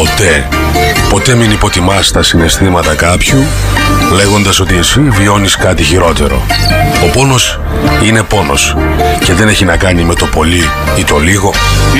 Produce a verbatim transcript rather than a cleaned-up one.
Ποτέ, ποτέ μην υποτιμάς τα συναισθήματα κάποιου λέγοντας ότι εσύ βιώνεις κάτι χειρότερο. Ο πόνος είναι πόνος και δεν έχει να κάνει με το πολύ ή το λίγο,